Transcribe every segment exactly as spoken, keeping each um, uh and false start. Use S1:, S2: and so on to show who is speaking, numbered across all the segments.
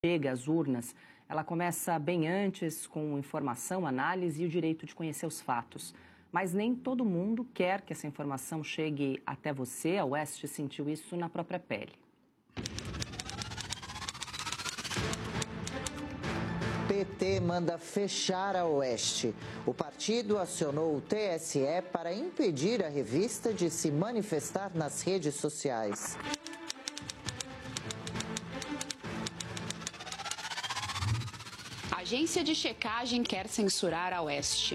S1: chega às urnas, ela começa bem antes com informação, análise e o direito de conhecer os fatos. Mas nem todo mundo quer que essa informação chegue até você. A Oeste sentiu isso na própria pele.
S2: P T manda fechar a Oeste. O partido acionou o T S E para impedir a revista de se manifestar nas redes sociais.
S3: A agência de checagem quer censurar a Oeste.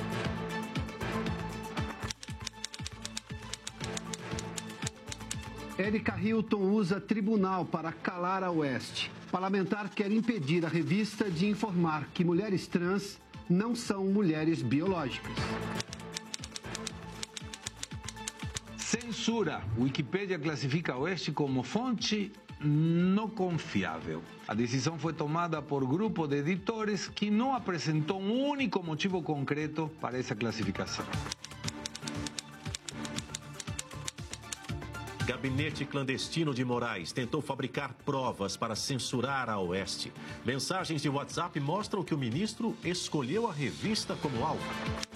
S4: Érica Hilton usa tribunal para calar a Oeste. Parlamentar quer impedir a revista de informar que mulheres trans não são mulheres biológicas.
S5: Censura. Wikipédia classifica a Oeste como fonte não confiável. A decisão foi tomada por grupo de editores que não apresentou um único motivo concreto para essa classificação.
S6: Gabinete clandestino de Moraes tentou fabricar provas para censurar a Oeste. Mensagens de WhatsApp mostram que o ministro escolheu a revista como alvo.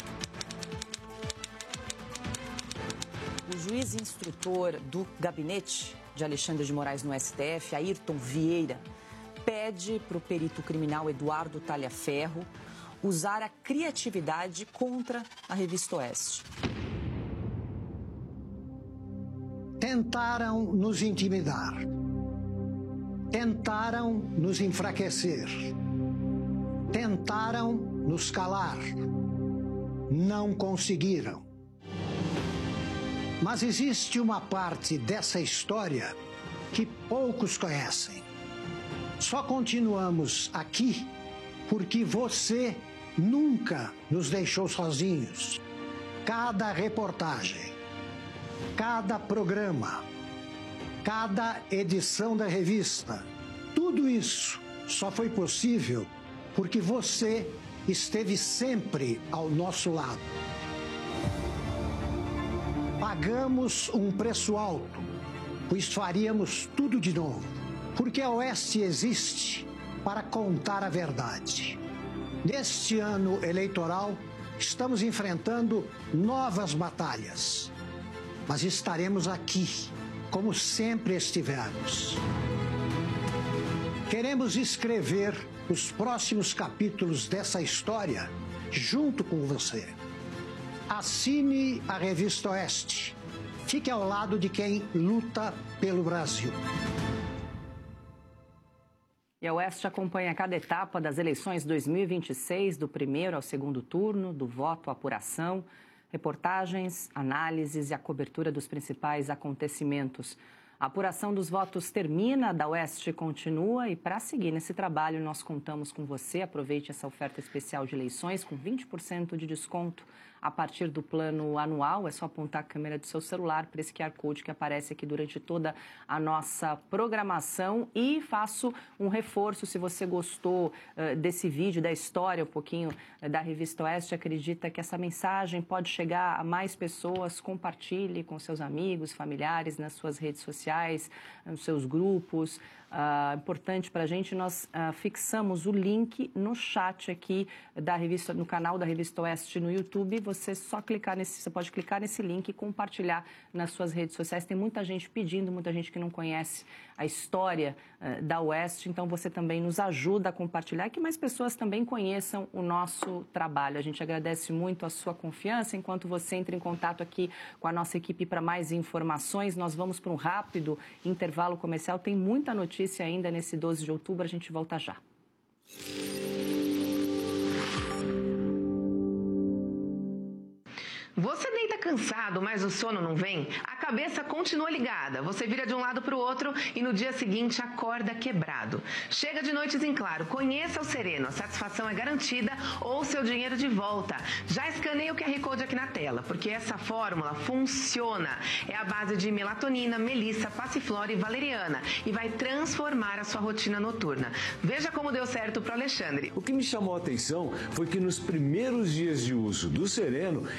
S1: O juiz instrutor do gabinete de Alexandre de Moraes no S T F, Ayrton Vieira, pede para o perito criminal Eduardo Talhaferro usar a criatividade contra a revista Oeste.
S7: Tentaram nos intimidar, tentaram nos enfraquecer, tentaram nos calar, não conseguiram. Mas existe uma parte dessa história que poucos conhecem. Só continuamos aqui porque você nunca nos deixou sozinhos. Cada reportagem, cada programa, cada edição da revista, tudo isso só foi possível porque você esteve sempre ao nosso lado. Pagamos um preço alto, pois faríamos tudo de novo, porque a Oeste existe para contar a verdade. Neste ano eleitoral, estamos enfrentando novas batalhas. Mas estaremos aqui, como sempre estivemos. Queremos escrever os próximos capítulos dessa história junto com você. Assine a Revista Oeste. Fique ao lado de quem luta pelo Brasil.
S1: E a Oeste acompanha cada etapa das eleições dois mil e vinte e seis, do primeiro ao segundo turno, do voto à apuração. Reportagens, análises e a cobertura dos principais acontecimentos. A apuração dos votos termina, da Oeste continua e para seguir nesse trabalho nós contamos com você. Aproveite essa oferta especial de eleições com vinte por cento de desconto a partir do plano anual. É só apontar a câmera do seu celular para esse Q R Code que aparece aqui durante toda a nossa programação. E faço um reforço, se você gostou uh, desse vídeo, da história um pouquinho uh, da Revista Oeste, acredita que essa mensagem pode chegar a mais pessoas, compartilhe com seus amigos, familiares, nas suas redes sociais, nos seus grupos. Uh, importante para a gente, nós uh, fixamos o link no chat aqui da revista, no canal da Revista Oeste no YouTube. Você só clicar nesse, você pode clicar nesse link e compartilhar nas suas redes sociais. Tem muita gente pedindo, muita gente que não conhece a história uh, da Oeste, então você também nos ajuda a compartilhar e que mais pessoas também conheçam o nosso trabalho. A gente agradece muito a sua confiança. Enquanto você entra em contato aqui com a nossa equipe para mais informações, nós vamos para um rápido intervalo comercial. Tem muita notícia ainda nesse doze de outubro, a gente volta já.
S8: Você deita cansado, mas o sono não vem? A cabeça continua ligada. Você vira de um lado para o outro e no dia seguinte acorda quebrado. Chega de noites em claro. Conheça o Sereno. A satisfação é garantida ou seu dinheiro de volta. Já escaneie o Q R Code aqui na tela, porque essa fórmula funciona. É a base de melatonina, melissa, passiflora e valeriana e vai transformar a sua rotina noturna. Veja como deu certo para o Alexandre.
S9: O que me chamou a atenção foi que nos primeiros dias de uso do Sereno, eu já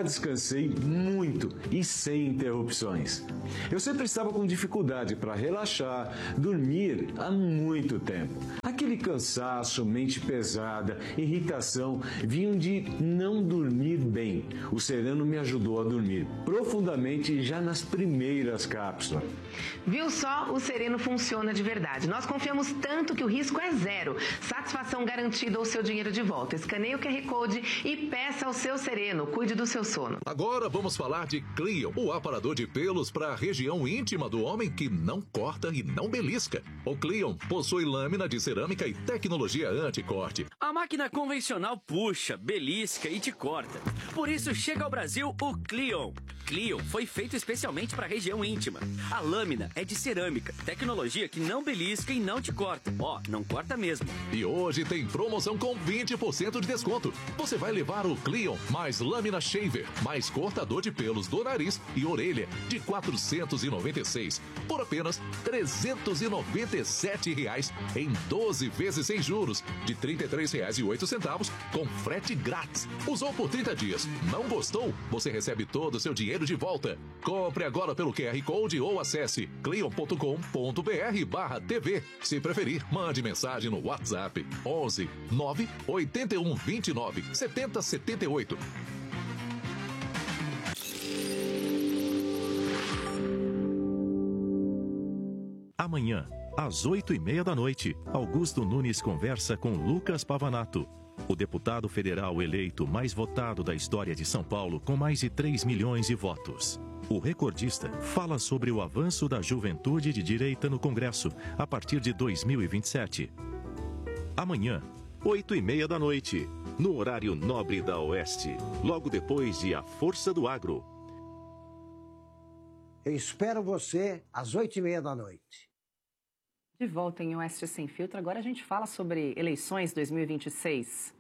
S9: Já descansei muito e sem interrupções. Eu sempre estava com dificuldade para relaxar, dormir há muito tempo. Aquele cansaço, mente pesada, irritação vinham de não dormir bem. O Sereno me ajudou a dormir profundamente já nas primeiras cápsulas.
S8: Viu só? O Sereno funciona de verdade. Nós confiamos tanto que o risco é zero. Satisfação garantida ou seu dinheiro de volta. Escaneie o Q R Code e peça ao seu Sereno. Cuide do seu sono.
S10: Agora vamos falar de Clion, o aparador de pelos para a região íntima do homem que não corta e não belisca. O Clion possui lâmina de cerâmica e tecnologia anti-corte.
S11: A máquina convencional puxa, belisca e te corta. Por isso chega ao Brasil o Clion. Clion foi feito especialmente para a região íntima. A lâmina é de cerâmica, tecnologia que não belisca e não te corta. Ó, oh, não corta mesmo.
S10: E hoje tem promoção com vinte por cento de desconto. Você vai levar o Clion mais lâmina shaver, mais cortador de pelos do nariz e orelha de quatrocentos e noventa e seis por apenas trezentos e noventa e sete reais em doze vezes sem juros de trinta e três reais e oito centavos com frete grátis. Usou por trinta dias, não gostou? Você recebe todo o seu dinheiro de volta. Compre agora pelo Q R Code ou acesse clion ponto com ponto br barra T V. Se preferir, mande mensagem no WhatsApp onze nove oito um dois nove sete zero sete oito.
S6: Amanhã, às oito e meia da noite, Augusto Nunes conversa com Lucas Pavanato, o deputado federal eleito mais votado da história de São Paulo, com mais de três milhões de votos. O recordista fala sobre o avanço da juventude de direita no Congresso a partir de dois mil e vinte e sete. Amanhã, oito e meia da noite, no horário nobre da Oeste, logo depois de A Força do Agro.
S7: Eu espero você às oito e meia da noite.
S1: De volta em Oeste Sem Filtro, agora a gente fala sobre eleições dois mil e vinte e seis.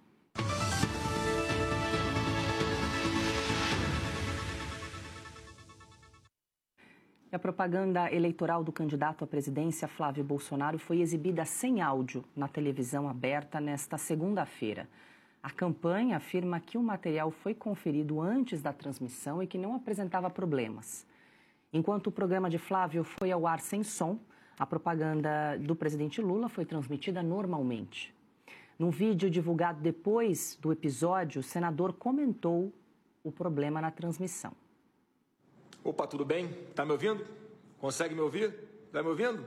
S1: E a propaganda eleitoral do candidato à presidência, Flávio Bolsonaro, foi exibida sem áudio na televisão aberta nesta segunda-feira. A campanha afirma que o material foi conferido antes da transmissão e que não apresentava problemas. Enquanto o programa de Flávio foi ao ar sem som, a propaganda do presidente Lula foi transmitida normalmente. Num vídeo divulgado depois do episódio, o senador comentou o problema na transmissão.
S12: Opa, tudo bem? Tá me ouvindo? Consegue me ouvir? Tá me ouvindo?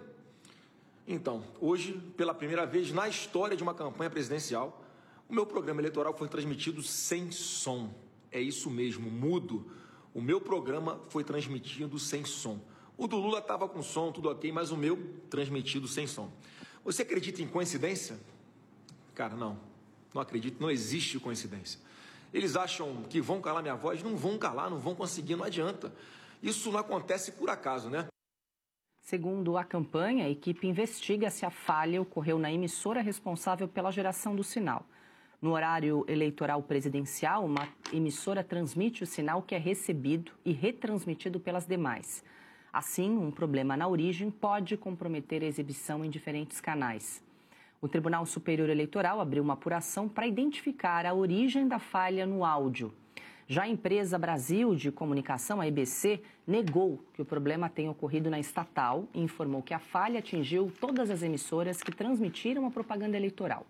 S12: Então, hoje, pela primeira vez na história de uma campanha presidencial, o meu programa eleitoral foi transmitido sem som. É isso mesmo, mudo. O meu programa foi transmitido sem som. O do Lula estava com som, tudo ok, mas o meu transmitido sem som. Você acredita em coincidência? Cara, não. Não acredito, não existe coincidência. Eles acham que vão calar minha voz? Não vão calar, não vão conseguir, não adianta. Isso não acontece por acaso, né?
S1: Segundo a campanha, a equipe investiga se a falha ocorreu na emissora responsável pela geração do sinal. No horário eleitoral presidencial, uma emissora transmite o sinal que é recebido e retransmitido pelas demais. Assim, um problema na origem pode comprometer a exibição em diferentes canais. O Tribunal Superior Eleitoral abriu uma apuração para identificar a origem da falha no áudio. Já a empresa Brasil de Comunicação, a E B C, negou que o problema tenha ocorrido na estatal e informou que a falha atingiu todas as emissoras que transmitiram a propaganda eleitoral.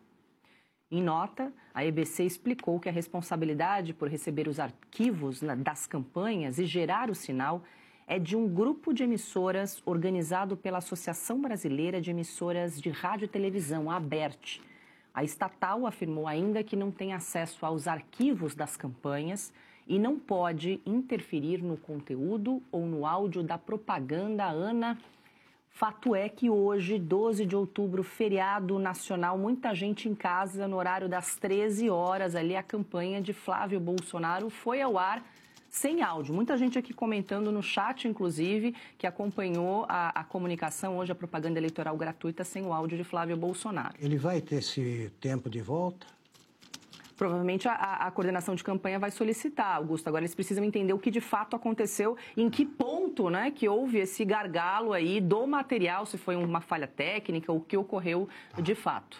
S1: Em nota, a E B C explicou que a responsabilidade por receber os arquivos das campanhas e gerar o sinal é de um grupo de emissoras organizado pela Associação Brasileira de Emissoras de Rádio e Televisão, a ABERT. A estatal afirmou ainda que não tem acesso aos arquivos das campanhas e não pode interferir no conteúdo ou no áudio da propaganda. Ana, fato é que hoje, doze de outubro, feriado nacional, muita gente em casa no horário das treze horas, ali a campanha de Flávio Bolsonaro foi ao ar sem áudio. Muita gente aqui comentando no chat, inclusive, que acompanhou a, a comunicação hoje, a propaganda eleitoral gratuita, sem o áudio de Flávio Bolsonaro.
S7: Ele vai ter esse tempo de volta?
S1: Provavelmente a, a coordenação de campanha vai solicitar, Augusto. Agora eles precisam entender o que de fato aconteceu, em que ponto, né, que houve esse gargalo aí do material, se foi uma falha técnica, o que ocorreu de fato.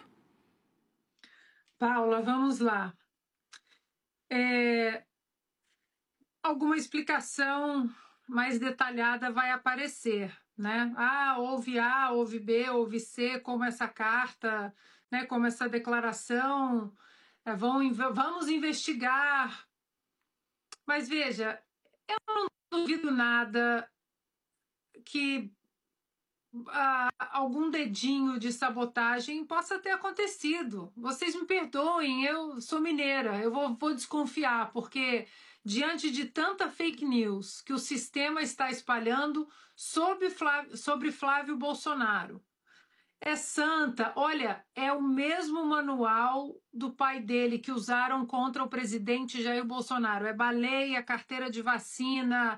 S13: Paula, vamos lá. É... alguma explicação mais detalhada vai aparecer, né? Ah, houve A, houve B, houve C, como essa carta, né, como essa declaração, é, vão, vamos investigar. Mas veja, eu não duvido nada que ah, algum dedinho de sabotagem possa ter acontecido. Vocês me perdoem, eu sou mineira, eu vou, vou desconfiar, porque diante de tanta fake news que o sistema está espalhando sobre Flávio, sobre Flávio Bolsonaro, é santa, olha, é o mesmo manual do pai dele que usaram contra o presidente Jair Bolsonaro. É baleia, carteira de vacina,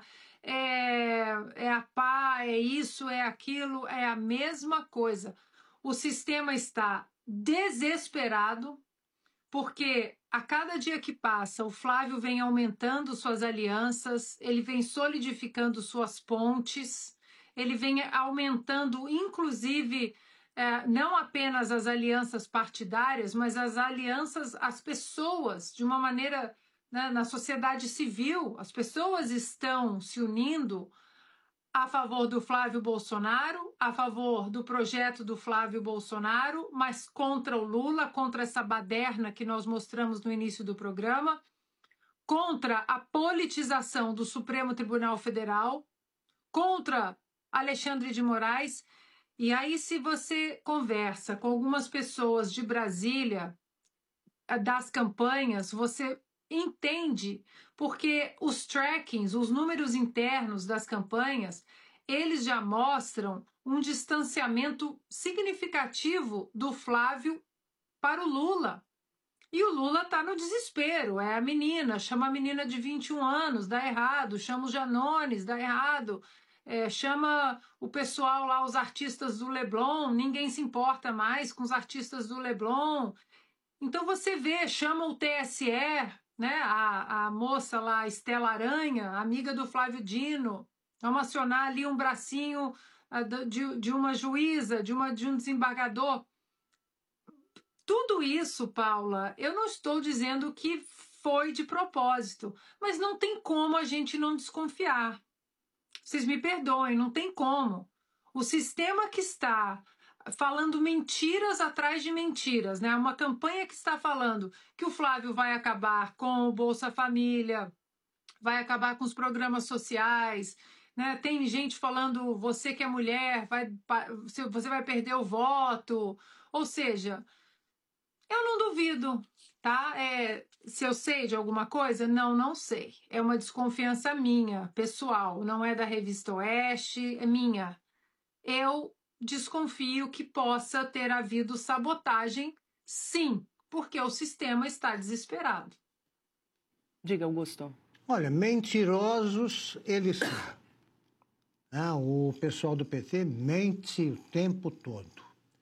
S13: é, é a pá, é isso, é aquilo, é a mesma coisa. O sistema está desesperado, porque a cada dia que passa, o Flávio vem aumentando suas alianças, ele vem solidificando suas pontes, ele vem aumentando, inclusive, é, não apenas as alianças partidárias, mas as alianças, as pessoas, de uma maneira, né, na sociedade civil, as pessoas estão se unindo a favor do Flávio Bolsonaro, a favor do projeto do Flávio Bolsonaro, mas contra o Lula, contra essa baderna que nós mostramos no início do programa, contra a politização do Supremo Tribunal Federal, contra Alexandre de Moraes. E aí, se você conversa com algumas pessoas de Brasília, das campanhas, você entende porque os trackings, os números internos das campanhas, eles já mostram um distanciamento significativo do Flávio para o Lula. E o Lula está no desespero, é a menina, chama a menina de vinte e um anos, dá errado, chama os Janones, dá errado, é, chama o pessoal lá, os artistas do Leblon, ninguém se importa mais com os artistas do Leblon. Então você vê, chama o T S E, né, a, a moça lá, Estela Aranha, amiga do Flávio Dino, vamos acionar ali um bracinho uh, de, de uma juíza, de, uma, de um desembargador. Tudo isso, Paula, eu não estou dizendo que foi de propósito, mas não tem como a gente não desconfiar. Vocês me perdoem, não tem como. O sistema que está falando mentiras atrás de mentiras, né? Uma campanha que está falando que o Flávio vai acabar com o Bolsa Família, vai acabar com os programas sociais, né? Tem gente falando você que é mulher, vai, você vai perder o voto. Ou seja, eu não duvido, tá? É, se eu sei de alguma coisa, não, não sei. É uma desconfiança minha, pessoal, não é da Revista Oeste, é minha. Eu desconfio que possa ter havido sabotagem, sim, porque o sistema está desesperado.
S1: Diga, Augusto.
S7: Olha, mentirosos eles são. Ah, o pessoal do P T mente o tempo todo.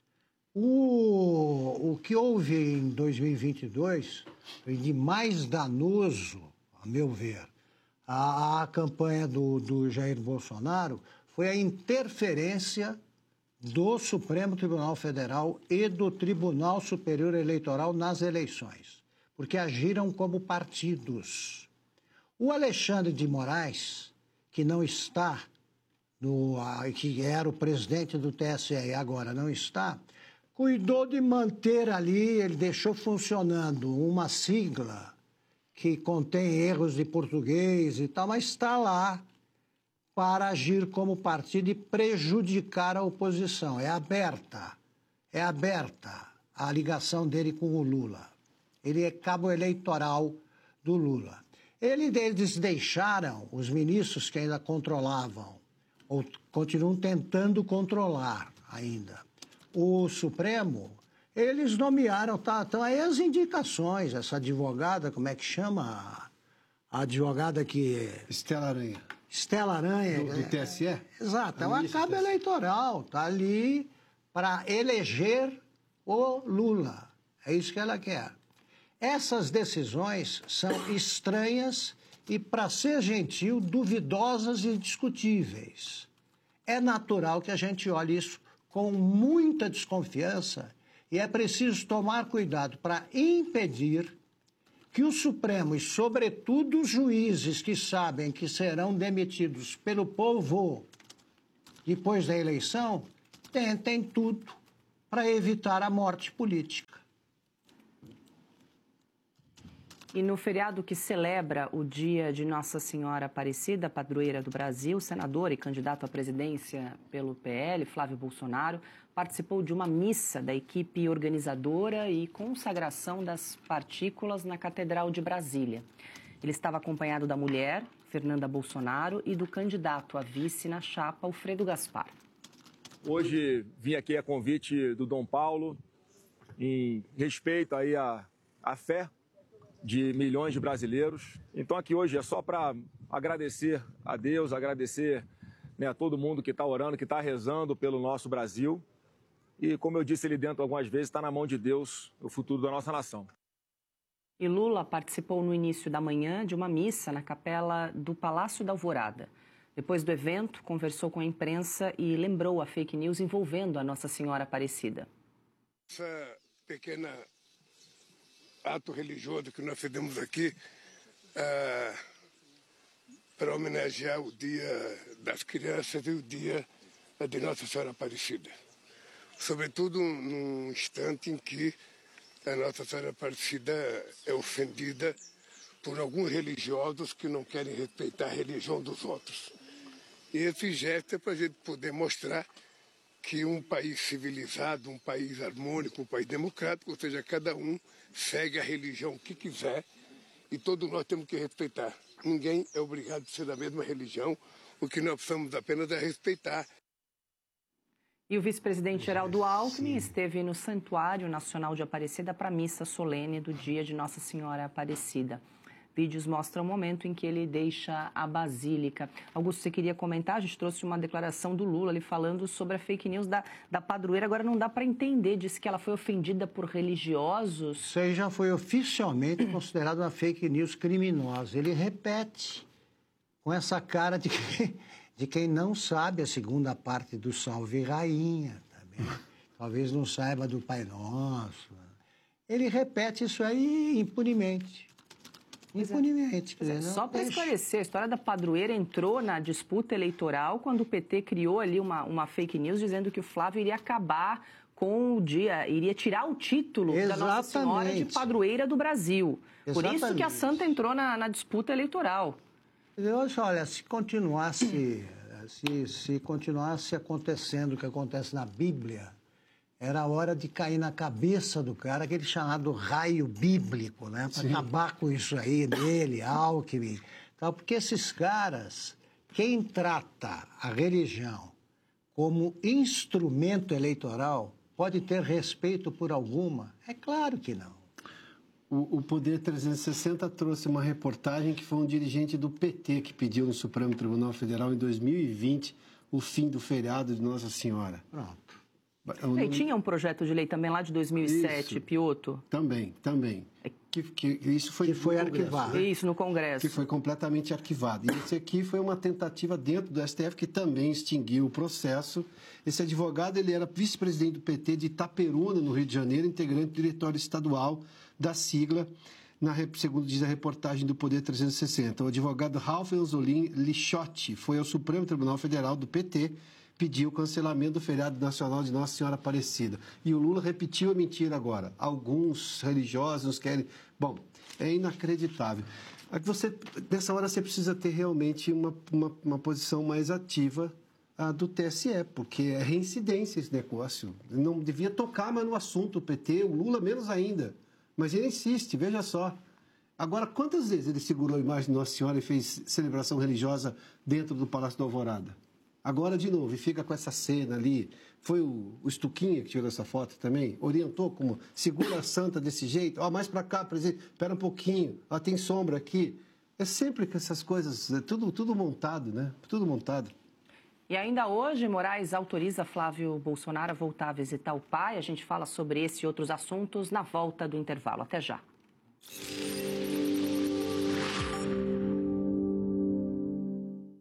S7: O, o que houve em dois mil e vinte e dois foi de mais danoso, a meu ver, a, a campanha do, do Jair Bolsonaro foi a interferência do Supremo Tribunal Federal e do Tribunal Superior Eleitoral nas eleições, porque agiram como partidos. O Alexandre de Moraes, que não está, no, que era o presidente do T S E e agora não está, cuidou de manter ali, ele deixou funcionando uma sigla que contém erros de português e tal, mas está lá para agir como partido e prejudicar a oposição. É aberta, é aberta a ligação dele com o Lula. Ele é cabo eleitoral do Lula. Ele, eles deixaram os ministros que ainda controlavam, ou continuam tentando controlar ainda, o Supremo, eles nomearam, tá, estão aí as indicações, essa advogada, como é que chama? A advogada que...
S4: Estela Aranha.
S7: Estela Aranha.
S4: Do, do T S E?
S7: Exato, é uma cabo eleitoral, está ali para eleger o Lula. É isso que ela quer. Essas decisões são estranhas e, para ser gentil, duvidosas e discutíveis. É natural que a gente olhe isso com muita desconfiança e é preciso tomar cuidado para impedir que o Supremo, e sobretudo os juízes que sabem que serão demitidos pelo povo depois da eleição, tentem tudo para evitar a morte política.
S1: E no feriado que celebra o dia de Nossa Senhora Aparecida, padroeira do Brasil, o senador e candidato à presidência pelo P L, Flávio Bolsonaro, participou de uma missa da equipe organizadora e consagração das partículas na Catedral de Brasília. Ele estava acompanhado da mulher, Fernanda Bolsonaro, e do candidato a vice na chapa, Alfredo Gaspar.
S14: Hoje vim aqui a convite do Dom Paulo, em respeito aí à, à fé de milhões de brasileiros. Então aqui hoje é só para agradecer a Deus, agradecer, né, a todo mundo que está orando, que está rezando pelo nosso Brasil. E como eu disse ali dentro algumas vezes, está na mão de Deus o futuro da nossa nação.
S1: E Lula participou no início da manhã de uma missa na capela do Palácio da Alvorada. Depois do evento, conversou com a imprensa e lembrou a fake news envolvendo a Nossa Senhora Aparecida.
S15: Essa pequena ato religioso que nós fizemos aqui ah, para homenagear o Dia das Crianças e o Dia de Nossa Senhora Aparecida. Sobretudo num instante em que a Nossa Senhora Aparecida é ofendida por alguns religiosos que não querem respeitar a religião dos outros. E esse gesto é para a gente poder mostrar que um país civilizado, um país harmônico, um país democrático, ou seja, cada um segue a religião que quiser e todos nós temos que respeitar. Ninguém é obrigado a ser da mesma religião, o que nós precisamos apenas é respeitar.
S1: E o vice-presidente Geraldo Alckmin esteve no Santuário Nacional de Aparecida para a missa solene do dia de Nossa Senhora Aparecida. Vídeos mostram o momento em que ele deixa a Basílica. Augusto, você queria comentar? A gente trouxe uma declaração do Lula ali falando sobre a fake news da, da padroeira. Agora não dá para entender. Disse que ela foi ofendida por religiosos.
S7: Isso aí já foi oficialmente considerado uma fake news criminosa. Ele repete com essa cara de, que, de quem não sabe a segunda parte do Salve Rainha também. Talvez não saiba do Pai Nosso. Ele repete isso aí impunemente. Impunemente.
S1: É. Só para esclarecer, a história da padroeira entrou na disputa eleitoral quando o P T criou ali uma, uma fake news dizendo que o Flávio iria acabar com o dia, iria tirar o título Exatamente. da Nossa Senhora de padroeira do Brasil. Exatamente. Por isso que a santa entrou na, na disputa eleitoral.
S7: Deus, olha, se continuasse, se, se continuasse acontecendo o que acontece na Bíblia, era hora de cair na cabeça do cara aquele chamado raio bíblico, né? Para acabar com isso aí dele, Alckmin. Tal, porque esses caras, quem trata a religião como instrumento eleitoral, pode ter respeito por alguma? É claro que não.
S4: O, o Poder trezentos e sessenta trouxe uma reportagem que foi um dirigente do P T que pediu no Supremo Tribunal Federal em dois mil e vinte o fim do feriado de Nossa Senhora.
S7: Pronto.
S1: E tinha um projeto de lei também lá de dois mil e sete, isso, Piotto?
S4: Também, também. Que, que, isso foi,
S7: que foi arquivado.
S1: Isso, no Congresso.
S4: Que foi completamente arquivado. E esse aqui foi uma tentativa dentro do S T F que também extinguiu o processo. Esse advogado, ele era vice-presidente do P T de Itaperuna, no Rio de Janeiro, integrante do diretório estadual da sigla, na, segundo diz a reportagem do Poder trezentos e sessenta. O advogado Ralph Anzolin Lixotti foi ao Supremo Tribunal Federal do P T, pediu o cancelamento do feriado nacional de Nossa Senhora Aparecida. E o Lula repetiu a mentira agora. Alguns religiosos querem... Bom, é inacreditável. Você, nessa hora você precisa ter realmente uma, uma, uma posição mais ativa a do T S E, porque é reincidência esse negócio. Não devia tocar mais no assunto o P T, o Lula menos ainda. Mas ele insiste, veja só. Agora, quantas vezes ele segurou a imagem de Nossa Senhora e fez celebração religiosa dentro do Palácio da Alvorada? Agora, de novo, e fica com essa cena ali. Foi o, o Stuquinha que tirou essa foto também? Orientou como, segura a santa desse jeito. Ó, mais para cá, presidente, espera um pouquinho. Ó, tem sombra aqui. É sempre com essas coisas, é tudo, tudo montado, né? Tudo montado.
S1: E ainda hoje, Moraes autoriza Flávio Bolsonaro a voltar a visitar o pai. A gente fala sobre esse e outros assuntos na volta do intervalo. Até já.
S16: A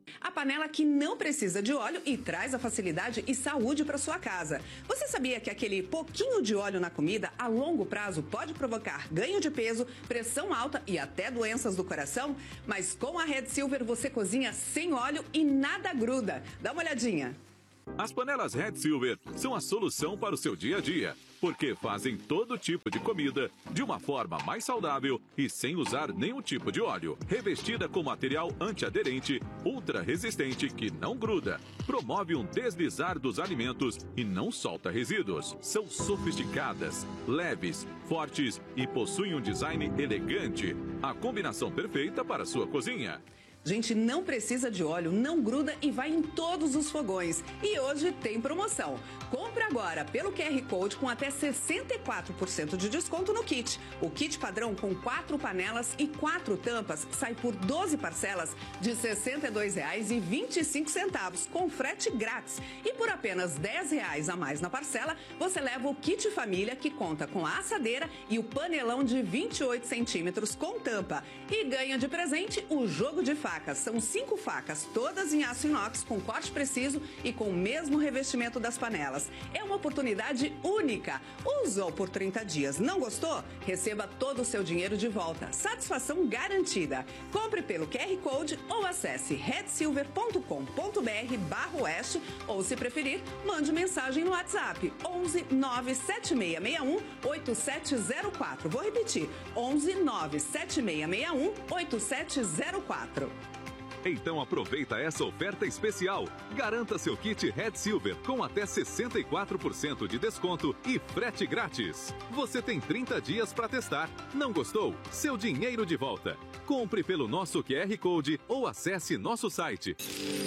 S16: panela que não precisa de óleo e traz a facilidade e saúde para sua casa. Você sabia que aquele pouquinho de óleo na comida a longo prazo pode provocar ganho de peso, pressão alta e até doenças do coração? Mas com a Red Silver você cozinha sem óleo e nada gruda. Dá uma olhadinha.
S10: As panelas Red Silver são a solução para o seu dia a dia, porque fazem todo tipo de comida de uma forma mais saudável e sem usar nenhum tipo de óleo. Revestida com material antiaderente, ultra resistente que não gruda, promove um deslizar dos alimentos e não solta resíduos. São sofisticadas, leves, fortes e possuem um design elegante. A combinação perfeita para a sua cozinha.
S16: Gente, não precisa de óleo, não gruda e vai em todos os fogões. E hoje tem promoção. Compre agora pelo Q R Code com até sessenta e quatro por cento de desconto no kit. O kit padrão com quatro panelas e quatro tampas sai por doze parcelas de sessenta e dois reais e vinte e cinco centavos, com frete grátis. E por apenas dez reais a mais na parcela, você leva o kit família, que conta com a assadeira e o panelão de vinte e oito centímetros com tampa. E ganha de presente o jogo de facas. São cinco facas, todas em aço inox, com corte preciso e com o mesmo revestimento das panelas. É uma oportunidade única. Usou por trinta dias, não gostou? Receba todo o seu dinheiro de volta. Satisfação garantida. Compre pelo Q R Code ou acesse red silver ponto com ponto br barra oeste ou, se preferir, mande mensagem no WhatsApp onze nove sete seis seis um oito sete zero quatro. Vou repetir, onze nove sete seis seis um oito sete zero quatro.
S10: Então aproveita essa oferta especial. Garanta seu kit Red Silver com até sessenta e quatro por cento de desconto e frete grátis. Você tem trinta dias para testar. Não gostou? Seu dinheiro de volta. Compre pelo nosso Q R Code ou acesse nosso site.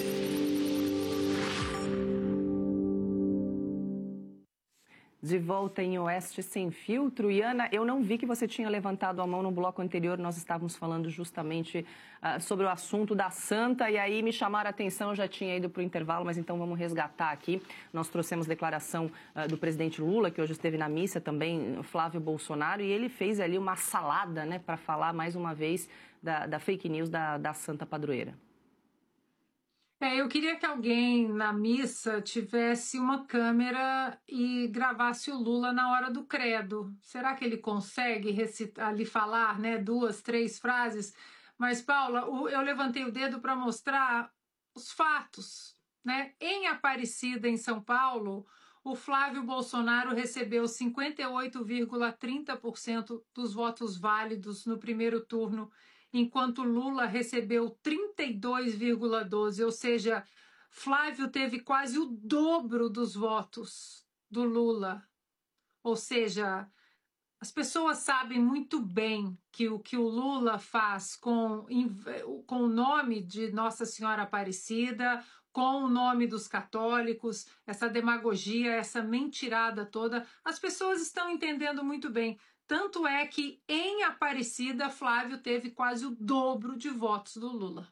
S1: De volta em Oeste Sem Filtro. E, Ana, eu não vi que você tinha levantado a mão no bloco anterior. Nós estávamos falando justamente uh, sobre o assunto da Santa, e aí me chamaram a atenção. Eu já tinha ido para o intervalo, mas então vamos resgatar aqui. Nós trouxemos declaração uh, do presidente Lula, que hoje esteve na missa, também Flávio Bolsonaro, e ele fez ali uma salada, né, para falar mais uma vez da, da fake news da, da Santa Padroeira.
S13: É, eu queria que alguém na missa tivesse uma câmera e gravasse o Lula na hora do credo. Será que ele consegue recitar, ali falar, né, duas, três frases? Mas, Paula, eu levantei o dedo para mostrar os fatos, né? Em Aparecida, em São Paulo, o Flávio Bolsonaro recebeu cinquenta e oito vírgula trinta por cento dos votos válidos no primeiro turno, enquanto Lula recebeu trinta e dois vírgula doze, ou seja, Flávio teve quase o dobro dos votos do Lula. Ou seja, as pessoas sabem muito bem que o que o Lula faz com, com o nome de Nossa Senhora Aparecida, com o nome dos católicos, essa demagogia, essa mentirada toda, as pessoas estão entendendo muito bem. Tanto é que, em Aparecida, Flávio teve quase o dobro de votos do Lula.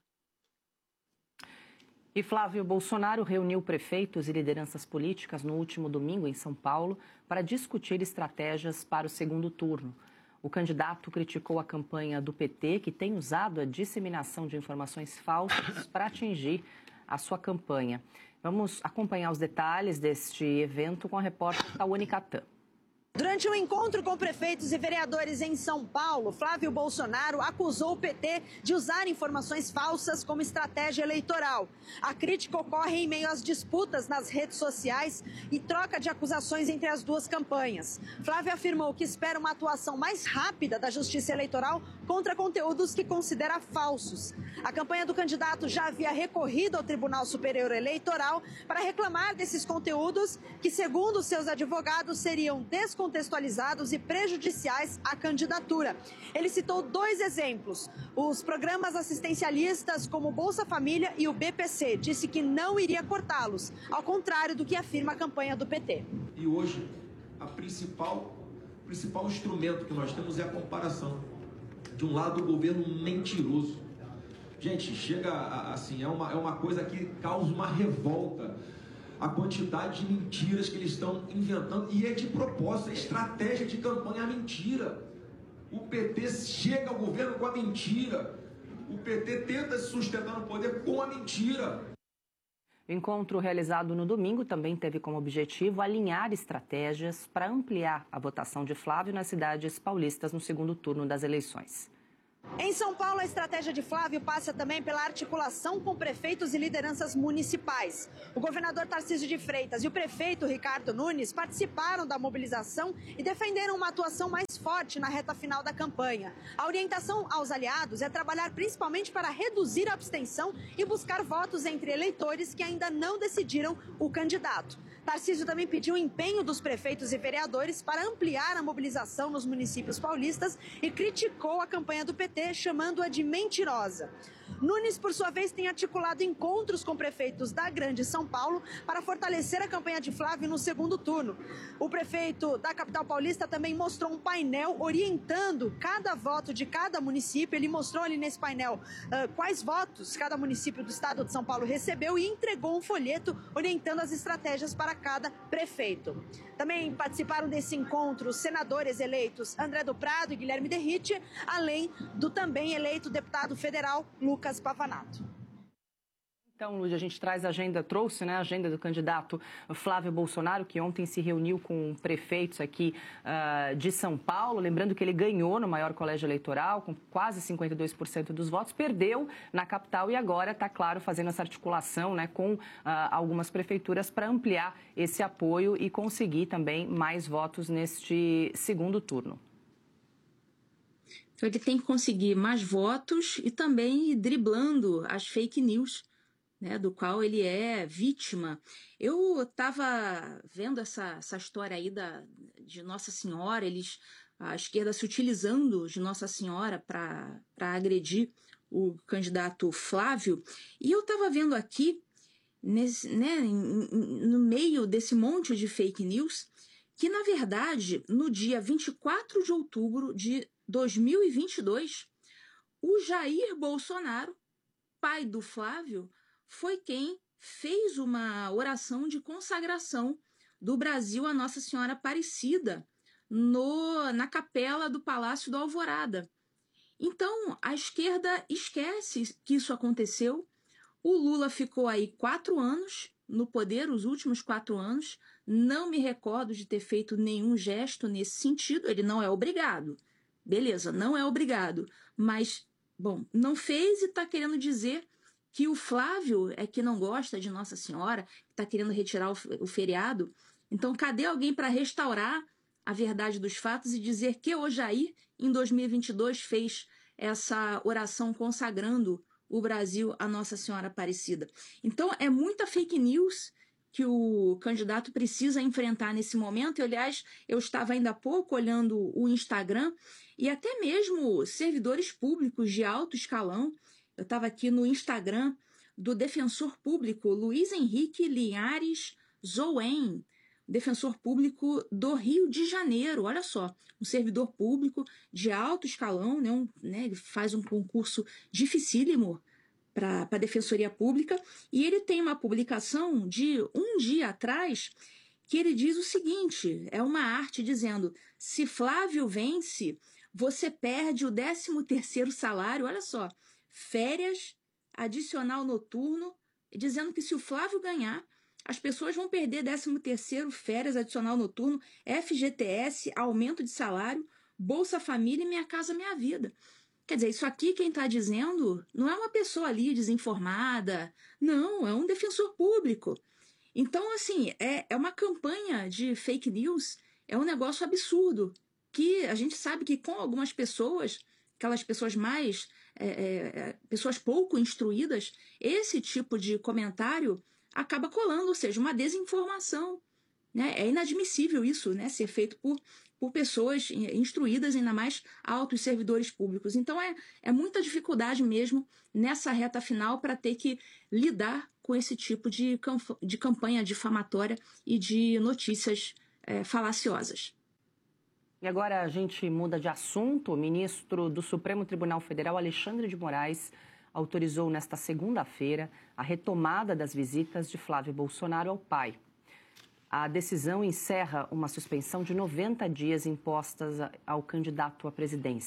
S1: E Flávio Bolsonaro reuniu prefeitos e lideranças políticas no último domingo em São Paulo para discutir estratégias para o segundo turno. O candidato criticou a campanha do P T, que tem usado a disseminação de informações falsas para atingir a sua campanha. Vamos acompanhar os detalhes deste evento com a repórter Tawane Catan.
S17: Durante um encontro com prefeitos e vereadores em São Paulo, Flávio Bolsonaro acusou o P T de usar informações falsas como estratégia eleitoral. A crítica ocorre em meio às disputas nas redes sociais e troca de acusações entre as duas campanhas. Flávio afirmou que espera uma atuação mais rápida da Justiça Eleitoral contra conteúdos que considera falsos. A campanha do candidato já havia recorrido ao Tribunal Superior Eleitoral para reclamar desses conteúdos que, segundo seus advogados, seriam descontextualizados contextualizados e prejudiciais à candidatura. Ele citou dois exemplos: os programas assistencialistas como o Bolsa Família e o B P C. Disse que não iria cortá-los, ao contrário do que afirma a campanha do P T.
S12: E hoje, a principal, principal instrumento que nós temos é a comparação. De um lado, o governo mentiroso. Gente, chega a, assim, é uma, é uma coisa que causa uma revolta. A quantidade de mentiras que eles estão inventando, e é de propósito, é estratégia de campanha, a mentira. O P T chega ao governo com a mentira. O P T tenta se sustentar no poder com a mentira.
S1: O encontro realizado no domingo também teve como objetivo alinhar estratégias para ampliar a votação de Flávio nas cidades paulistas no segundo turno das eleições.
S17: Em São Paulo, a estratégia de Flávio passa também pela articulação com prefeitos e lideranças municipais. O governador Tarcísio de Freitas e o prefeito Ricardo Nunes participaram da mobilização e defenderam uma atuação mais forte na reta final da campanha. A orientação aos aliados é trabalhar principalmente para reduzir a abstenção e buscar votos entre eleitores que ainda não decidiram o candidato. Tarcísio também pediu o empenho dos prefeitos e vereadores para ampliar a mobilização nos municípios paulistas e criticou a campanha do P T, chamando-a de mentirosa. Nunes, por sua vez, tem articulado encontros com prefeitos da Grande São Paulo para fortalecer a campanha de Flávio no segundo turno. O prefeito da capital paulista também mostrou um painel orientando cada voto de cada município. Ele mostrou ali nesse painel uh, quais votos cada município do estado de São Paulo recebeu e entregou um folheto orientando as estratégias para cada prefeito. Também participaram desse encontro os senadores eleitos André do Prado e Guilherme Derrite, além do também eleito deputado federal Lucas Pavanato.
S1: Então, Lúcia, a gente traz a agenda, trouxe né, a agenda do candidato Flávio Bolsonaro, que ontem se reuniu com prefeitos aqui uh, de São Paulo. Lembrando que ele ganhou no maior colégio eleitoral, com quase cinquenta e dois por cento dos votos, perdeu na capital e agora está, claro, fazendo essa articulação né, com uh, algumas prefeituras para ampliar esse apoio e conseguir também mais votos neste segundo turno.
S18: Então, ele tem que conseguir mais votos e também ir driblando as fake news, né, do qual ele é vítima. Eu estava vendo essa, essa história aí da, de Nossa Senhora, eles, a esquerda se utilizando de Nossa Senhora para agredir o candidato Flávio, e eu estava vendo aqui, nesse, né, no meio desse monte de fake news, que, na verdade, no dia vinte e quatro de outubro de dois mil e vinte e dois, o Jair Bolsonaro, pai do Flávio, foi quem fez uma oração de consagração do Brasil a Nossa Senhora Aparecida no, na capela do Palácio do Alvorada. Então, a esquerda esquece que isso aconteceu. O Lula ficou aí quatro anos no poder, os últimos quatro anos. Não me recordo de ter feito nenhum gesto nesse sentido. Ele não é obrigado. Beleza, não é obrigado. Mas, bom, não fez e está querendo dizer que o Flávio é que não gosta de Nossa Senhora, que está querendo retirar o, o feriado. Então, cadê alguém para restaurar a verdade dos fatos e dizer que o Jair, em dois mil e vinte e dois, fez essa oração consagrando o Brasil a Nossa Senhora Aparecida? Então, é muita fake news que o candidato precisa enfrentar nesse momento. E, aliás, eu estava ainda há pouco olhando o Instagram e até mesmo servidores públicos de alto escalão. Eu estava aqui no Instagram do defensor público Luiz Henrique Linhares Zouen, defensor público do Rio de Janeiro. Olha só, um servidor público de alto escalão, né, um, né, ele faz um concurso dificílimo para a Defensoria Pública, e ele tem uma publicação de um dia atrás que ele diz o seguinte, é uma arte dizendo, se Flávio vence, você perde o décimo terceiro salário, olha só, férias, adicional noturno, dizendo que se o Flávio ganhar, as pessoas vão perder décimo terceiro, férias, adicional noturno, F G T S, aumento de salário, Bolsa Família e Minha Casa Minha Vida. Quer dizer, isso aqui quem está dizendo não é uma pessoa ali desinformada, não, é um defensor público. Então, assim, é, é uma campanha de fake news, é um negócio absurdo, que a gente sabe que com algumas pessoas, aquelas pessoas mais, é, é, pessoas pouco instruídas, esse tipo de comentário acaba colando, ou seja, uma desinformação. Né? É inadmissível isso, né, ser feito por, por pessoas instruídas, ainda mais altos servidores públicos. Então é, é muita dificuldade mesmo nessa reta final para ter que lidar com esse tipo de, de campanha difamatória e de notícias é, falaciosas.
S1: E agora a gente muda de assunto. O ministro do Supremo Tribunal Federal, Alexandre de Moraes, autorizou nesta segunda-feira a retomada das visitas de Flávio Bolsonaro ao pai. A decisão encerra uma suspensão de noventa dias impostas ao candidato à presidência.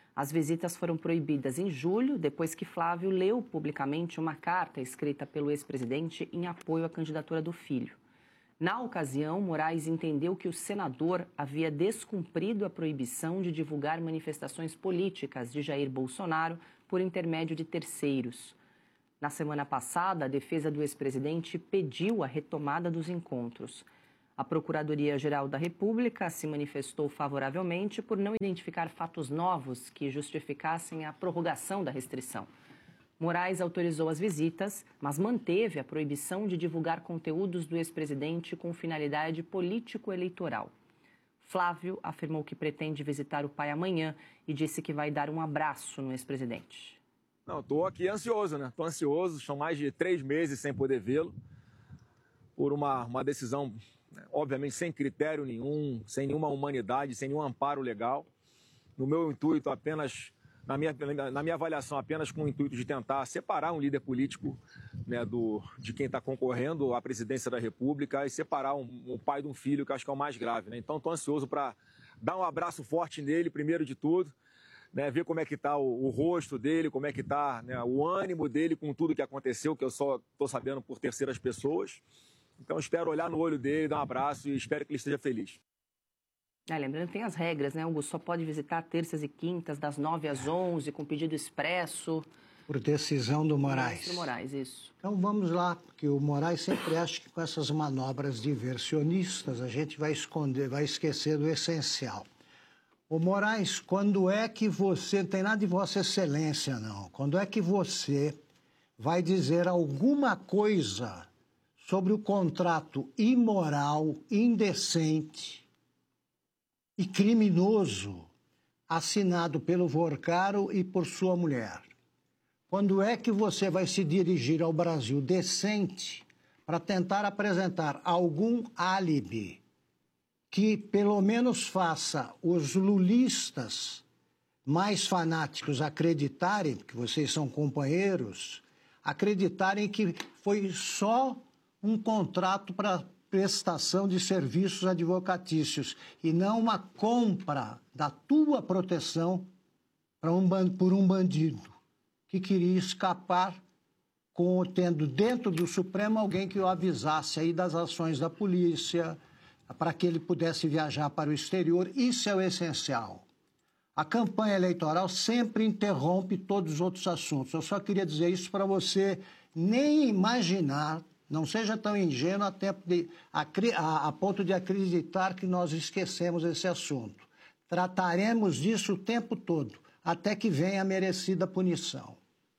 S1: As visitas foram proibidas em julho, depois que Flávio leu publicamente uma carta escrita pelo ex-presidente em apoio à candidatura do filho. Na ocasião, Moraes entendeu que o senador havia descumprido a proibição de divulgar manifestações políticas de Jair Bolsonaro por intermédio de terceiros. Na semana passada, a defesa do ex-presidente pediu a retomada dos encontros. A Procuradoria-Geral da República se manifestou favoravelmente por não identificar fatos novos que justificassem a prorrogação da restrição. Moraes autorizou as visitas, mas manteve a proibição de divulgar conteúdos do ex-presidente com finalidade político-eleitoral. Flávio afirmou que pretende visitar o pai amanhã e disse que vai dar um abraço no ex-presidente.
S14: Não, estou aqui ansioso, né? Estou ansioso, são mais de três meses sem poder vê-lo, por uma, uma decisão, obviamente, sem critério nenhum, sem nenhuma humanidade, sem nenhum amparo legal. No meu intuito, apenas... Na minha, na minha avaliação, apenas com o intuito de tentar separar um líder político, né, do, de quem está concorrendo à presidência da República e separar um, um pai de um filho, que eu acho que é o mais grave. Né? Então, estou ansioso para dar um abraço forte nele, primeiro de tudo, né, ver como é que está o, o rosto dele, como é que está, né, o ânimo dele com tudo que aconteceu, que eu só estou sabendo por terceiras pessoas. Então, espero olhar no olho dele, dar um abraço e espero que ele esteja feliz.
S1: Ah, lembrando que tem as regras, né, Augusto? Só pode visitar terças e quintas, das nove às onze, com pedido expresso.
S7: Por decisão do Moraes.
S1: Do Moraes, isso.
S7: Então vamos lá, porque o Moraes sempre acha que com essas manobras diversionistas a gente vai esconder, vai esquecer do essencial. Ô Moraes, quando é que você, não tem nada de Vossa Excelência não, quando é que você vai dizer alguma coisa sobre o contrato imoral, indecente e criminoso assinado pelo Vorcaro e por sua mulher? Quando é que você vai se dirigir ao Brasil decente para tentar apresentar algum álibi que pelo menos faça os lulistas mais fanáticos acreditarem, que vocês são companheiros, acreditarem que foi só um contrato para prestação de serviços advocatícios e não uma compra da tua proteção para um, por um bandido que queria escapar, com, tendo dentro do Supremo alguém que o avisasse aí das ações da polícia, para que ele pudesse viajar para o exterior. Isso é o essencial. A campanha eleitoral sempre interrompe todos os outros assuntos. Eu só queria dizer isso para você nem imaginar. Não seja tão ingênuo a, tempo de, a, a, a ponto de acreditar que nós esquecemos esse assunto. Trataremos disso o tempo todo, até que venha a merecida punição.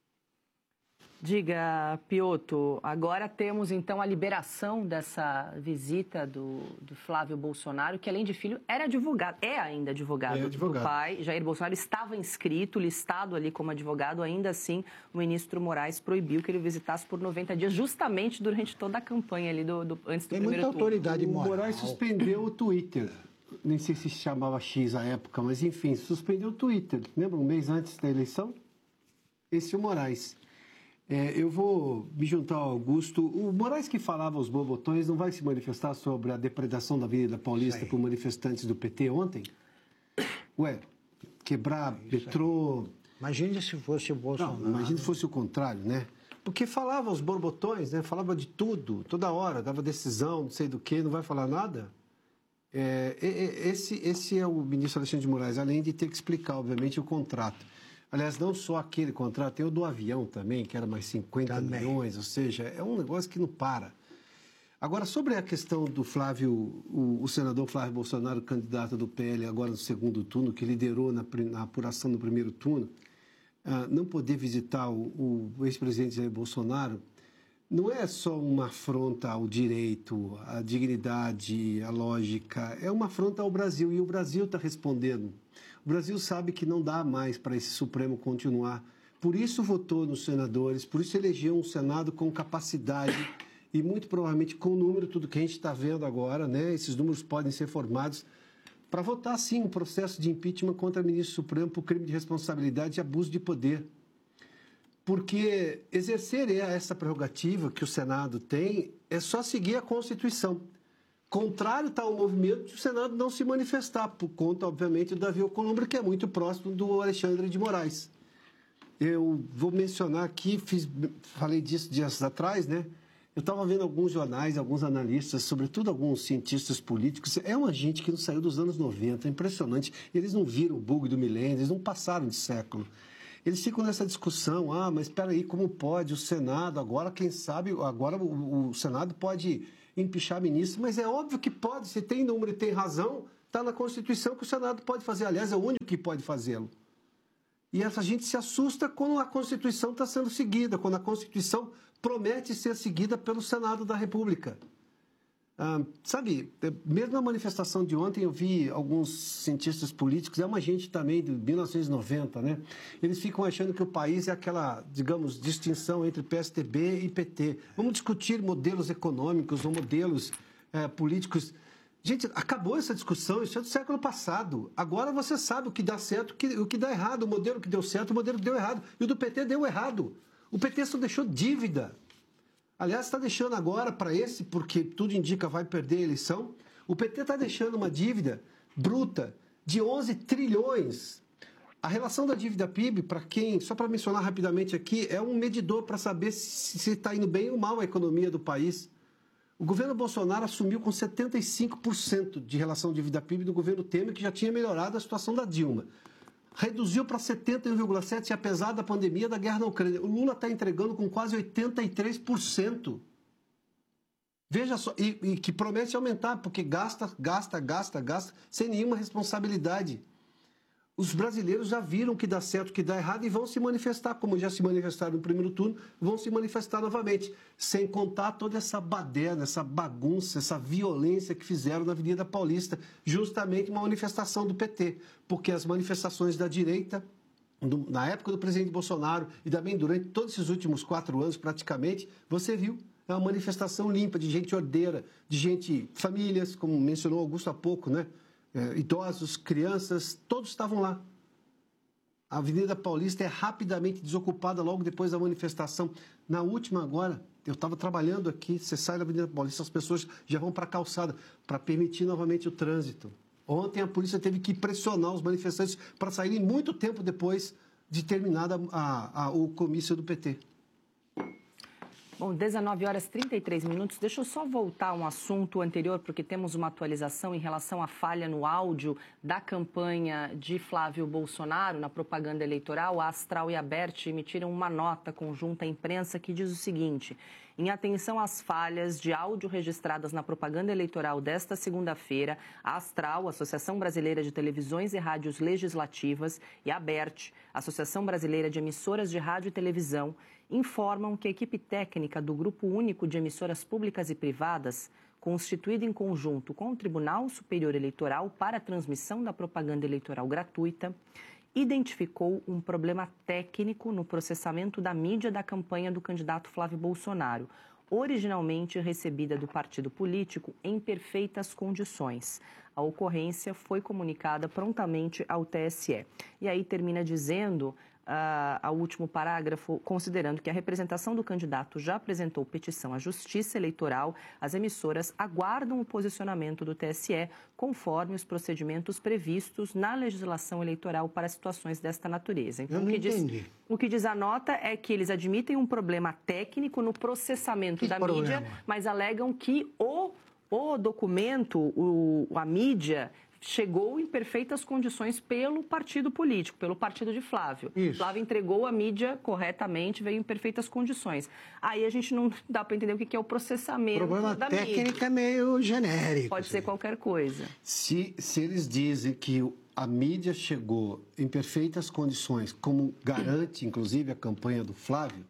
S1: Diga, Piotto, agora temos então a liberação dessa visita do, do Flávio Bolsonaro, que além de filho era advogado, é ainda advogado, é advogado do pai. Jair Bolsonaro estava inscrito, listado ali como advogado, ainda assim o ministro Moraes proibiu que ele visitasse por noventa dias, justamente durante toda a campanha ali do, do, antes do
S7: Tem
S1: primeiro
S7: muita
S1: turno.
S7: autoridade moral.
S4: O Moraes suspendeu o Twitter, nem sei se chamava X à época, mas enfim, suspendeu o Twitter. Lembra, um mês antes da eleição? Esse é o Moraes. É, eu vou me juntar ao Augusto. O Moraes, que falava aos borbotões, não vai se manifestar sobre a depredação da Avenida Paulista por manifestantes do P T ontem? Ué, quebrar metrô...
S7: Imagine se fosse o Bolsonaro.
S4: Não, imagine se fosse o contrário, né? Porque falava aos borbotões, né? Falava de tudo, toda hora, dava decisão, não sei do que, não vai falar nada. É, esse, esse é o ministro Alexandre de Moraes, além de ter que explicar, obviamente, o contrato. Aliás, não só aquele contrato, tem o do avião também, que era mais cinquenta também. milhões, ou seja, é um negócio que não para. Agora, sobre a questão do Flávio, o, o senador Flávio Bolsonaro, candidato do P L agora no segundo turno, que liderou na, na apuração do primeiro turno, uh, não poder visitar o, o ex-presidente Jair Bolsonaro, não é só uma afronta ao direito, à dignidade, à lógica, é uma afronta ao Brasil, e o Brasil está respondendo. O Brasil sabe que não dá mais para esse Supremo continuar. Por isso votou nos senadores, por isso elegeu um Senado com capacidade e muito provavelmente com o número, tudo que a gente está vendo agora, né? Esses números podem ser formados para votar, sim, um processo de impeachment contra o ministro Supremo por crime de responsabilidade e abuso de poder. Porque exercer essa prerrogativa que o Senado tem é só seguir a Constituição. Contrário está o movimento de o Senado não se manifestar, por conta, obviamente, do Davi Alcolumbre, que é muito próximo do Alexandre de Moraes. Eu vou mencionar aqui, fiz, falei disso dias atrás, né? Eu estava vendo alguns jornais, alguns analistas, sobretudo alguns cientistas políticos. É uma gente que não saiu dos anos noventa, é impressionante. Eles não viram o bug do milênio, eles não passaram de século. Eles ficam nessa discussão, ah, mas espera aí, como pode o Senado, agora quem sabe, agora o, o Senado pode empichar ministro, mas é óbvio que pode, se tem número e tem razão, está na Constituição que o Senado pode fazer, aliás, é o único que pode fazê-lo. E essa gente se assusta quando a Constituição está sendo seguida, quando a Constituição promete ser seguida pelo Senado da República. Ah, sabe, mesmo na manifestação de ontem eu vi alguns cientistas políticos, é uma gente também de mil novecentos e noventa, né? Eles ficam achando que o país é aquela, digamos, distinção entre P S D B e P T. Vamos discutir modelos econômicos ou modelos é, políticos. Gente, acabou essa discussão, isso é do século passado. Agora você sabe o que dá certo, o que dá errado, o modelo que deu certo, o modelo que deu errado. E o do P T deu errado. O P T só deixou dívida. Aliás, está deixando agora para esse, porque tudo indica vai perder a eleição. O P T está deixando uma dívida bruta de onze trilhões. A relação da dívida P I B, para quem, só para mencionar rapidamente aqui, é um medidor para saber se está indo bem ou mal a economia do país. O governo Bolsonaro assumiu com setenta e cinco por cento de relação dívida P I B do governo Temer, que já tinha melhorado a situação da Dilma. Reduziu para setenta e um vírgula sete por cento, apesar da pandemia da guerra na Ucrânia. O Lula está entregando com quase oitenta e três por cento. Veja só, e, e que promete aumentar, porque gasta, gasta, gasta, gasta, sem nenhuma responsabilidade. Os brasileiros já viram que dá certo, que dá errado e vão se manifestar, como já se manifestaram no primeiro turno, vão se manifestar novamente, sem contar toda essa baderna, essa bagunça, essa violência que fizeram na Avenida Paulista, justamente uma manifestação do P T, porque as manifestações da direita, do, na época do presidente Bolsonaro e também durante todos esses últimos quatro anos praticamente, você viu, é uma manifestação limpa de gente ordeira, de gente, famílias, como mencionou Augusto há pouco, né? É, idosos, crianças, todos estavam lá. A Avenida Paulista é rapidamente desocupada logo depois da manifestação. Na última agora, eu estava trabalhando aqui, você sai da Avenida Paulista, as pessoas já vão para a calçada para permitir novamente o trânsito. Ontem a polícia teve que pressionar os manifestantes para saírem muito tempo depois de terminada a, a, o comício do P T.
S1: Bom, dezenove horas e trinta e três minutos. Deixa eu só voltar a um assunto anterior, porque temos uma atualização em relação à falha no áudio da campanha de Flávio Bolsonaro na propaganda eleitoral. A Astral e a Bert emitiram uma nota conjunta à imprensa que diz o seguinte: em atenção às falhas de áudio registradas na propaganda eleitoral desta segunda-feira, a Astral, Associação Brasileira de Televisões e Rádios Legislativas, e a Bert, Associação Brasileira de Emissoras de Rádio e Televisão, informam que a equipe técnica do Grupo Único de Emissoras Públicas e Privadas, constituído em conjunto com o Tribunal Superior Eleitoral para a transmissão da propaganda eleitoral gratuita, identificou um problema técnico no processamento da mídia da campanha do candidato Flávio Bolsonaro, originalmente recebida do partido político em perfeitas condições. A ocorrência foi comunicada prontamente ao T S E. E aí termina dizendo... Uh, ao último parágrafo, considerando que a representação do candidato já apresentou petição à Justiça Eleitoral, as emissoras aguardam o posicionamento do T S E conforme os procedimentos previstos na legislação eleitoral para situações desta natureza. Então,
S7: Eu não
S1: o que
S7: entendi.
S1: diz, o que diz a nota é que eles admitem um problema técnico no processamento
S7: Que
S1: da
S7: problema?
S1: mídia, mas alegam que o, o documento, o, a mídia... chegou em perfeitas condições pelo partido político, pelo partido de Flávio.
S7: Isso.
S1: Flávio entregou a mídia corretamente, veio em perfeitas condições. Aí a gente não dá para entender o que é o processamento
S7: O problema
S1: da
S7: técnico
S1: mídia.
S7: é meio genérico.
S1: Pode ser qualquer coisa.
S4: Se, se eles dizem que a mídia chegou em perfeitas condições, como garante, inclusive, a campanha do Flávio,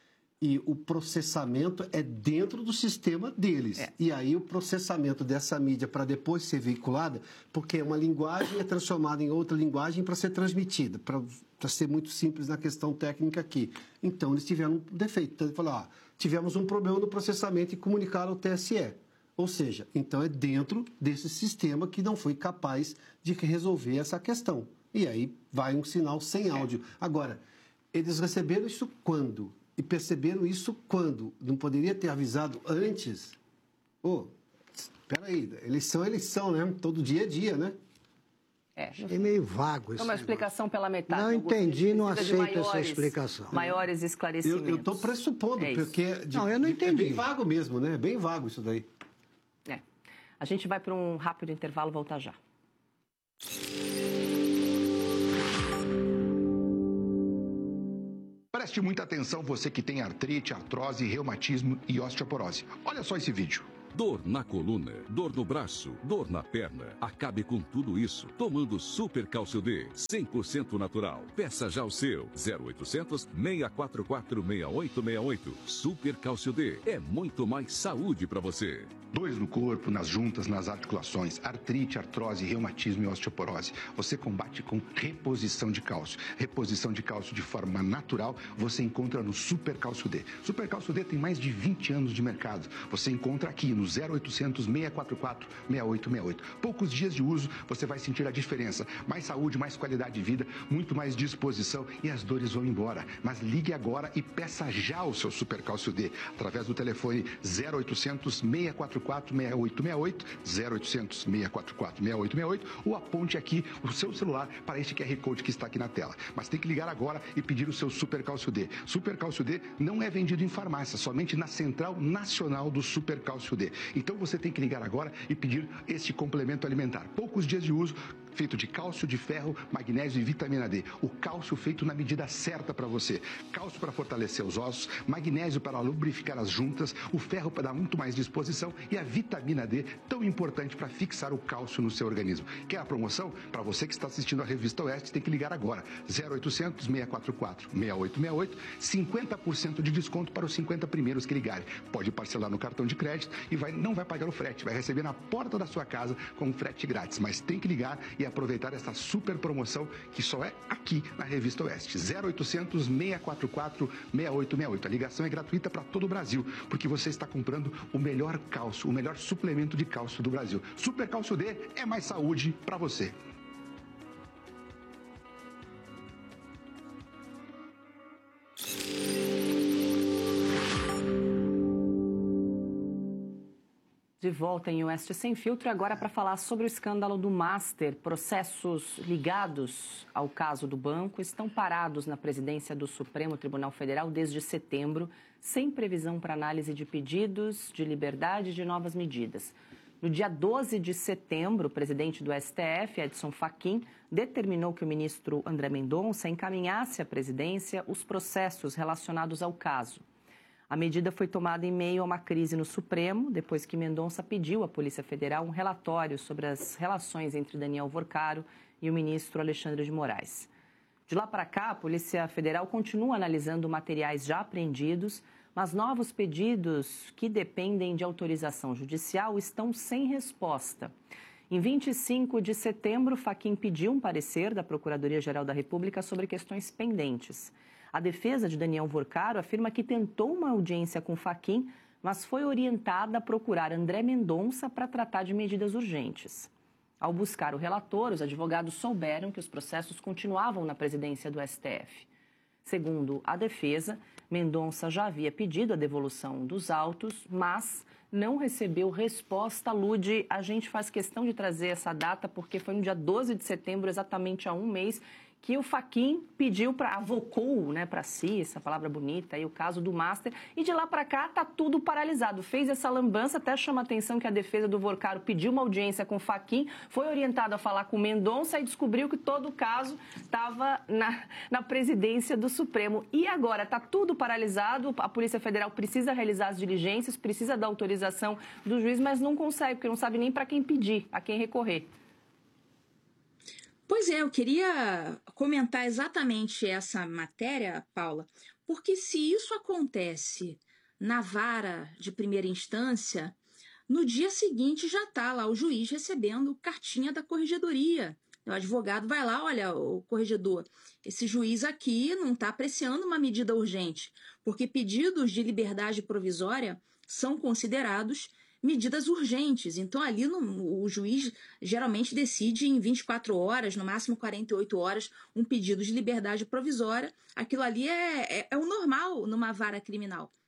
S4: e o processamento é dentro do sistema deles. É. E aí o processamento dessa mídia para depois ser veiculada, porque uma linguagem é transformada em outra linguagem para ser transmitida, para ser muito simples na questão técnica aqui. Então, eles tiveram um defeito. Então, ele falou, ah, tivemos um problema no processamento e comunicaram ao T S E. Ou seja, então é dentro desse sistema que não foi capaz de resolver essa questão. E aí vai um sinal sem áudio. Agora, eles receberam isso quando? E perceberam isso quando? Não poderia ter avisado antes? Oh, Peraí, eleição é eleição, né? Todo dia é dia, né?
S1: É.
S7: É meio vago isso.
S1: Uma explicação pela metade.
S7: Não entendi, não aceito
S1: maiores,
S7: essa explicação.
S1: Maiores esclarecimentos.
S4: Eu estou pressupondo,
S1: é
S4: porque de,
S7: não, eu não entendi.
S4: É bem vago mesmo, né? É bem vago isso daí.
S1: É. A gente vai para um rápido intervalo, volta já.
S19: Preste muita atenção, você que tem artrite, artrose, reumatismo e osteoporose. Olha só esse vídeo.
S20: Dor na coluna, dor no braço, dor na perna. Acabe com tudo isso tomando Super Cálcio D, cem por cento natural. Peça já o seu. zero oitocentos, seis quatro quatro, seis oito seis oito. Super Cálcio D é muito mais saúde para você.
S19: Dores no corpo, nas juntas, nas articulações, artrite, artrose, reumatismo e osteoporose. Você combate com reposição de cálcio. Reposição de cálcio de forma natural, você encontra no Super Cálcio D. Super Cálcio D tem mais de vinte anos de mercado. Você encontra aqui no zero oitocentos, seis quatro quatro, seis oito seis oito. Poucos dias de uso, você vai sentir a diferença. Mais saúde, mais qualidade de vida, muito mais disposição e as dores vão embora. Mas ligue agora e peça já o seu Super Cálcio D através do telefone zero oitocentos, seis quatro quatro, seis oito seis oito, zero oitocentos, seis quatro quatro, seis oito seis oito, ou aponte aqui o seu celular para este Q R Code que está aqui na tela. Mas tem que ligar agora e pedir o seu Super Cálcio D. Super Cálcio D não é vendido em farmácia, somente na Central Nacional do Super Cálcio D. Então você tem que ligar agora e pedir este complemento alimentar. Poucos dias de uso, feito de cálcio, de ferro, magnésio e vitamina D. O cálcio feito na medida certa para você. Cálcio para fortalecer os ossos, magnésio para lubrificar as juntas, o ferro para dar muito mais disposição e a vitamina D, tão importante para fixar o cálcio no seu organismo. Quer a promoção? Para você que está assistindo a Revista Oeste, tem que ligar agora. zero oitocentos, seis quatro quatro, seis oito seis oito, cinquenta por cento de desconto para os cinquenta primeiros que ligarem. Pode parcelar no cartão de crédito e vai, não vai pagar o frete, vai receber na porta da sua casa com frete grátis. Mas tem que ligar e aproveitar essa super promoção que só é aqui na Revista Oeste. zero oitocentos, seis quatro quatro, seis oito seis oito. A ligação é gratuita para todo o Brasil, porque você está comprando o melhor cálcio, o melhor suplemento de cálcio do Brasil. Super Cálcio D é mais saúde para você.
S1: De volta em Oeste Sem Filtro, agora para falar sobre o escândalo do Master. Processos ligados ao caso do banco estão parados na presidência do Supremo Tribunal Federal desde setembro, sem previsão para análise de pedidos de liberdade e de novas medidas. No dia doze de setembro, o presidente do S T F, Edson Fachin, determinou que o ministro André Mendonça encaminhasse à presidência os processos relacionados ao caso. A medida foi tomada em meio a uma crise no Supremo, depois que Mendonça pediu à Polícia Federal um relatório sobre as relações entre Daniel Vorcaro e o ministro Alexandre de Moraes. De lá para cá, a Polícia Federal continua analisando materiais já apreendidos, mas novos pedidos que dependem de autorização judicial estão sem resposta. Em vinte e cinco de setembro, Fachin pediu um parecer da Procuradoria-Geral da República sobre questões pendentes. A defesa de Daniel Vorcaro afirma que tentou uma audiência com Fachin, mas foi orientada a procurar André Mendonça para tratar de medidas urgentes. Ao buscar o relator, os advogados souberam que os processos continuavam na presidência do S T F. Segundo a defesa, Mendonça já havia pedido a devolução dos autos, mas não recebeu resposta. Lude, a gente faz questão de trazer essa data porque foi no dia doze de setembro, exatamente há um mês, que o Fachin pediu para, avocou, né, para si, essa palavra bonita, aí, o caso do Master, e de lá para cá está tudo paralisado. Fez essa lambança, até chama a atenção que a defesa do Vorcaro pediu uma audiência com o Fachin, foi orientado a falar com o Mendonça e descobriu que todo o caso estava na, na presidência do Supremo. E agora está tudo paralisado, a Polícia Federal precisa realizar as diligências, precisa da autorização do juiz, mas não consegue, porque não sabe nem para quem pedir, a quem recorrer.
S18: Pois é, eu queria comentar exatamente essa matéria, Paula, porque se isso acontece na vara de primeira instância, no dia seguinte já está lá o juiz recebendo cartinha da corregedoria. O advogado vai lá, olha, o corregedor, esse juiz aqui não está apreciando uma medida urgente, porque pedidos de liberdade provisória são considerados medidas urgentes. Então, ali no, o juiz geralmente decide em vinte e quatro horas, no máximo quarenta e oito horas, um pedido de liberdade provisória. Aquilo ali é, é, é o normal numa vara criminal.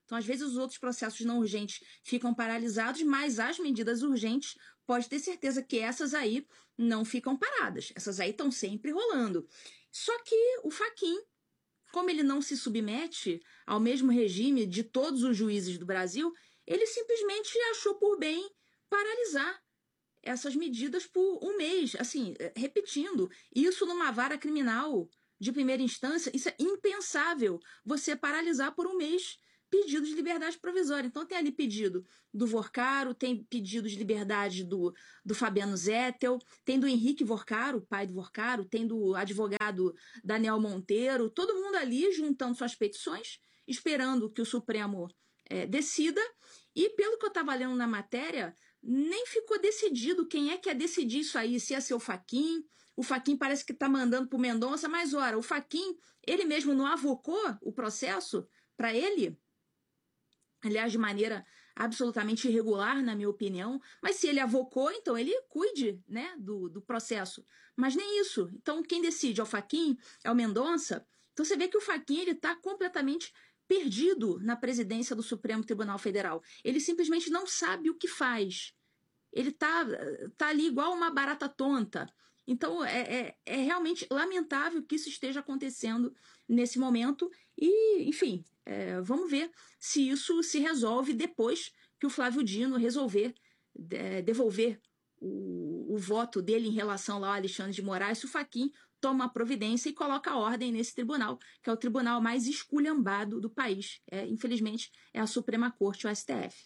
S18: Então, às vezes, os outros processos não urgentes ficam paralisados, mas as medidas urgentes, pode ter certeza que essas aí não ficam paradas. Essas aí estão sempre rolando. Só que o Fachin, como ele não se submete ao mesmo regime de todos os juízes do Brasil, ele simplesmente achou por bem paralisar essas medidas por um mês. Assim, repetindo, isso numa vara criminal de primeira instância, isso é impensável, você paralisar por um mês pedido de liberdade provisória. Então tem ali pedido do Vorcaro, tem pedido de liberdade do, do Fabiano Zettel, tem do Henrique Vorcaro, pai do Vorcaro, tem do advogado Daniel Monteiro, todo mundo ali juntando suas petições, esperando que o Supremo é, decida. E pelo que eu estava lendo na matéria, nem ficou decidido quem é que ia decidir isso aí, se ia ser o Fachin. O Fachin parece que está mandando para o Mendonça, mas ora, o Fachin, ele mesmo não avocou o processo para ele, aliás, de maneira absolutamente irregular, na minha opinião, mas se ele avocou, então ele cuide, né, do, do processo. Mas nem isso. Então, quem decide é o Fachin, é o Mendonça. Então, você vê que o Fachin está completamente perdido na presidência do Supremo Tribunal Federal. Ele simplesmente não sabe o que faz. Ele está tá ali igual uma barata tonta. Então, é, é, é realmente lamentável que isso esteja acontecendo nesse momento. E, enfim, é, vamos ver se isso se resolve depois que o Flávio Dino resolver é, devolver o, o voto dele em relação lá ao Alexandre de Moraes, se o Fachin toma a providência e coloca a ordem nesse tribunal, que é o tribunal mais esculhambado do país. É, infelizmente, é a Suprema Corte, o S T F.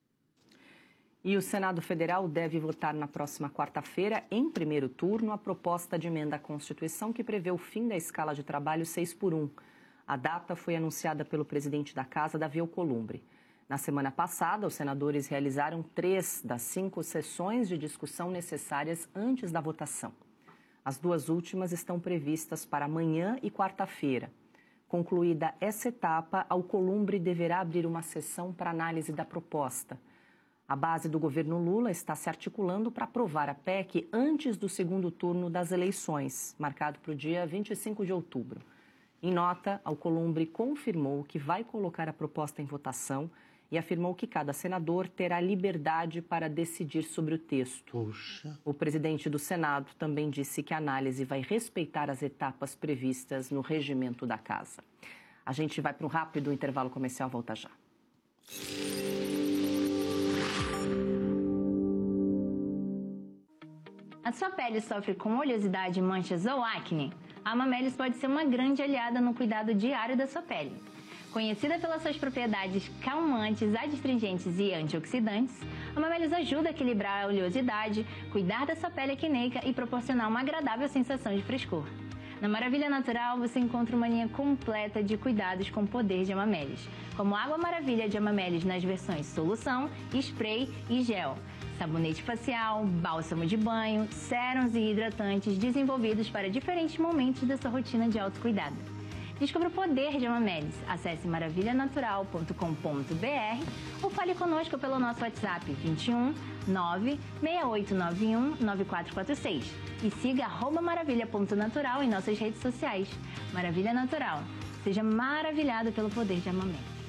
S1: E o Senado Federal deve votar na próxima quarta-feira, em primeiro turno, a proposta de emenda à Constituição que prevê o fim da escala de trabalho seis por um. A data foi anunciada pelo presidente da Casa, Davi Alcolumbre. Na semana passada, os senadores realizaram três das cinco sessões de discussão necessárias antes da votação. As duas últimas estão previstas para amanhã e quarta-feira. Concluída essa etapa, Alcolumbre deverá abrir uma sessão para análise da proposta. A base do governo Lula está se articulando para aprovar a P E C antes do segundo turno das eleições, marcado para o dia vinte e cinco de outubro. Em nota, Alcolumbre confirmou que vai colocar a proposta em votação e afirmou que cada senador terá liberdade para decidir sobre o texto.
S2: Puxa.
S1: O presidente do Senado também disse que a análise vai respeitar as etapas previstas no regimento da Casa. A gente vai para um rápido intervalo comercial, volta já.
S21: A sua pele sofre com oleosidade, manchas ou acne? A Amamelis pode ser uma grande aliada no cuidado diário da sua pele. Conhecida pelas suas propriedades calmantes, adstringentes e antioxidantes, a Amamelis ajuda a equilibrar a oleosidade, cuidar da sua pele acneica e proporcionar uma agradável sensação de frescor. Na Maravilha Natural, você encontra uma linha completa de cuidados com o poder de Amamelis, como Água Maravilha de Amamelis nas versões solução, spray e gel, sabonete facial, bálsamo de banho, sérums e hidratantes desenvolvidos para diferentes momentos da sua rotina de autocuidado. Descubra o poder de Amamelis. Acesse maravilha natural ponto com ponto b r ou fale conosco pelo nosso WhatsApp vinte e um, nove, seis oito nove um, nove quatro quatro seis e siga arroba maravilha ponto natural em nossas redes sociais. Maravilha Natural. Seja maravilhado pelo poder de Amamelis.